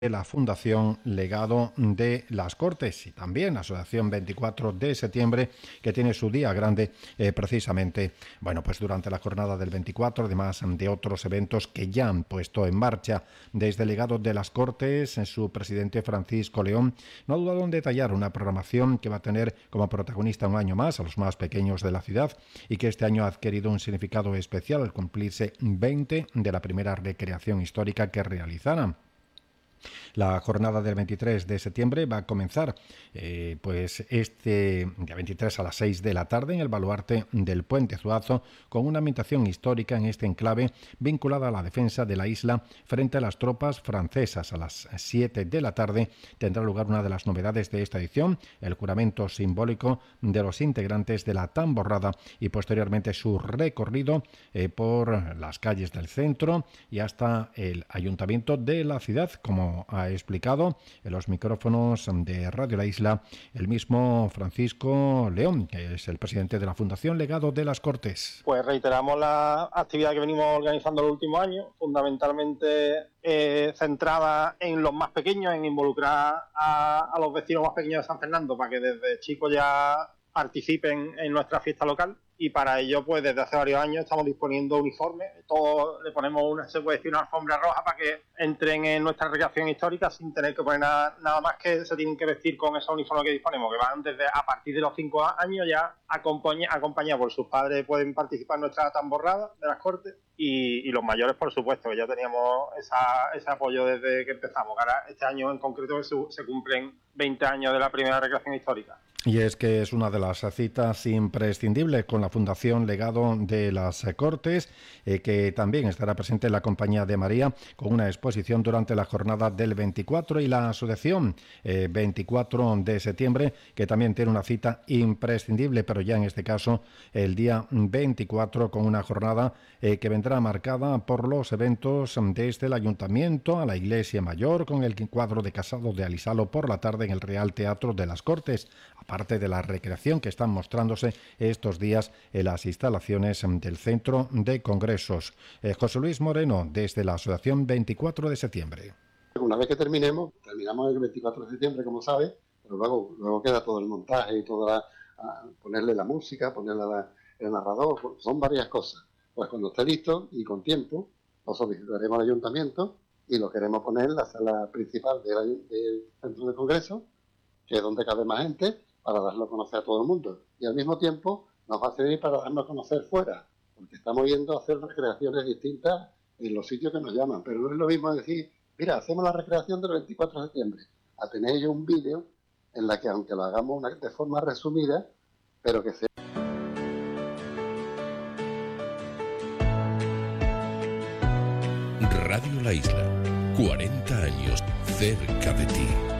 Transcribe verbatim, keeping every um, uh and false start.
la Fundación Legado de las Cortes y también la Asociación veinticuatro de septiembre, que tiene su día grande eh, precisamente, bueno, pues durante la jornada del veinticuatro, además de otros eventos que ya han puesto en marcha. Desde Legado de las Cortes, su presidente Francisco León no ha dudado en detallar una programación que va a tener como protagonista un año más a los más pequeños de la ciudad y que este año ha adquirido un significado especial al cumplirse veinte de la primera recreación histórica que realizaran. La jornada del veintitrés de septiembre va a comenzar eh, pues este día veintitrés a las seis de la tarde en el baluarte del Puente Zuazo, con una ambientación histórica en este enclave vinculada a la defensa de la isla frente a las tropas francesas. A las siete de la tarde tendrá lugar una de las novedades de esta edición, el juramento simbólico de los integrantes de la Tamborrada y posteriormente su recorrido eh, por las calles del centro y hasta el ayuntamiento de la ciudad, como ha explicado en los micrófonos de Radio La Isla el mismo Francisco León, que es el presidente de la Fundación Legado de las Cortes. Pues reiteramos la actividad que venimos organizando los últimos años, fundamentalmente eh, centrada en los más pequeños, en involucrar a, a los vecinos más pequeños de San Fernando para que desde chicos ya participen en nuestra fiesta local. Y para ello, pues desde hace varios años estamos disponiendo uniformes. Todos le ponemos una, se puede decir, una alfombra roja para que entren en nuestra recreación histórica sin tener que poner nada, nada más, que se tienen que vestir con esos uniformes que disponemos, que van desde a partir de los cinco años ya acompaña, acompañados por sus padres, pueden participar en nuestra tamborrada de las Cortes. Y, y los mayores, por supuesto, que ya teníamos esa, ese apoyo desde que empezamos. Ahora, este año en concreto se, se cumplen veinte años de la primera recreación histórica. Y es que es una de las citas imprescindibles con la Fundación Legado de las Cortes, eh, que también estará presente en la Compañía de María con una exposición durante la jornada del veinticuatro, y la Asociación eh, veinticuatro de septiembre, que también tiene una cita imprescindible, pero ya en este caso el día veinticuatro, con una jornada eh, que vendrá marcada por los eventos desde el Ayuntamiento a la Iglesia Mayor, con el cuadro de Casado de Alisalo por la tarde en el Real Teatro de las Cortes, aparte de la recreación que están mostrándose estos días en las instalaciones del Centro de Congresos. Eh, José Luis Moreno, desde la Asociación veinticuatro de septiembre. Una vez que terminemos, terminamos el veinticuatro de septiembre, como sabes, pero luego, luego queda todo el montaje y toda la, a ponerle la música, ponerle la, el narrador, son varias cosas. Pues cuando esté listo y con tiempo, lo solicitaremos al ayuntamiento y lo queremos poner en la sala principal del, del Centro de Congresos, que es donde cabe más gente, para darlo a conocer a todo el mundo. Y al mismo tiempo nos va a servir para darnos a conocer fuera, porque estamos yendo a hacer recreaciones distintas en los sitios que nos llaman. Pero no es lo mismo decir, mira, hacemos la recreación del veinticuatro de septiembre, a tener yo un vídeo en la que, aunque lo hagamos una, de forma resumida, pero que sea... Radio La Isla, cuarenta años cerca de ti.